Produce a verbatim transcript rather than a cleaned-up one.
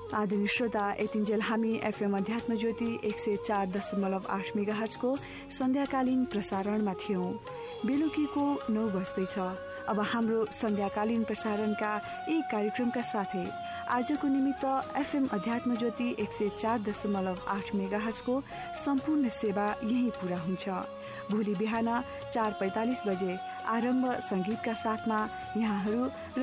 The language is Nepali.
आदरणीय श्रोता, यतिन्जेल हामी एफएम अध्यात्म ज्योति एक सय चार दशमलव आठ मेगाहर्जको सन्ध्याकालीन प्रसारणमा थियौं। बेलुकीको नौ बज्दैछ। अब हाम्रो सन्ध्याकालीन प्रसारणका यी कार्यक्रमका साथै आजको निमित्त एफएम अध्यात्म ज्योति एक सय चार दशमलव आठ मेगाहर्जको सम्पूर्ण सेवा यही पूरा हुन्छ। भोलि बिहान चार पैंतालिस बजे आरम्भ संगीतका साथमा यहाँहरू